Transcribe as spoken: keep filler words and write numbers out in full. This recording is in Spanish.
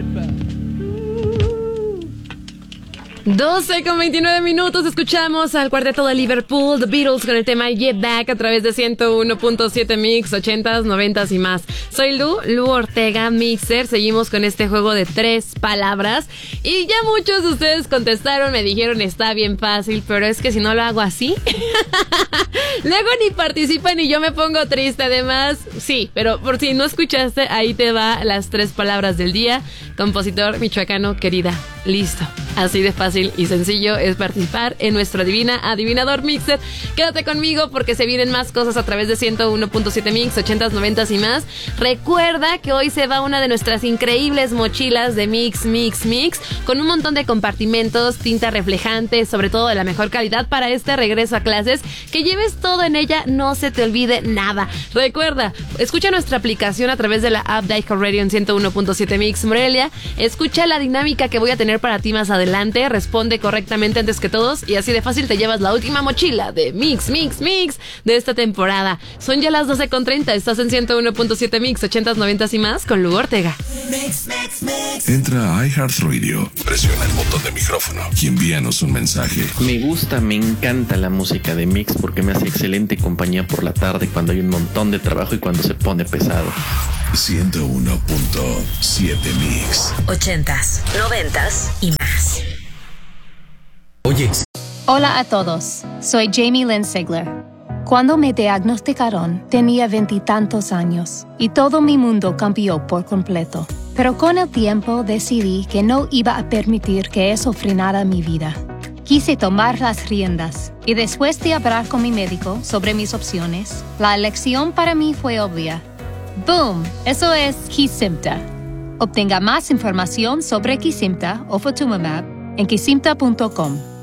doce con veintinueve minutos, escuchamos al cuarteto de Liverpool, The Beatles, con el tema Get Back a través de ciento uno punto siete Mix, ochentas, noventas y más. Soy Lu, Lu Ortega, Mixer. Seguimos con este juego de tres palabras. Y ya muchos de ustedes contestaron, me dijeron está bien fácil, pero es que si no lo hago así, luego ni participan y yo me pongo triste. Además, sí, pero por si no escuchaste, ahí te va las tres palabras del día. Compositor michoacano, querida, listo. Así de fácil y sencillo es participar en nuestro Adivina Adivinador Mixer. Quédate conmigo porque se vienen más cosas a través de ciento uno punto siete Mix, ochentas, noventas y más. Recuerda que hoy se va una de nuestras increíbles mochilas de Mix, Mix, Mix, con un montón de compartimentos, tinta reflejante, sobre todo de la mejor calidad para este regreso a clases. Que lleves todo en ella, no se te olvide nada. Recuerda, escucha nuestra aplicación a través de la app de iHeartRadio en ciento uno punto siete Mix Morelia. Escucha la dinámica que voy a tener para ti más adelante. Responde correctamente antes que todos y así de fácil te llevas la última mochila de Mix, Mix, Mix de esta temporada. Son ya las doce con treinta, estás en ciento uno punto siete Mix, ochentas, noventas y más con Lu Ortega. Mix, mix, mix. Entra a iHeartRadio, presiona el botón de micrófono y envíanos un mensaje. Me gusta, me encanta la música de Mix porque me hace excelente compañía por la tarde cuando hay un montón de trabajo y cuando se pone pesado. ciento uno punto siete Mix. Ochentas, noventas y más. Oye. Hola a todos, soy Jamie Lynn Sigler. Cuando me diagnosticaron tenía veintitantos años y todo mi mundo cambió por completo. Pero con el tiempo decidí que no iba a permitir que eso frenara mi vida. Quise tomar las riendas y después de hablar con mi médico sobre mis opciones, la elección para mí fue obvia. ¡Boom! Eso es Kesimpta. Obtenga más información sobre Kesimpta o Ofatumumab en kesimpta punto com.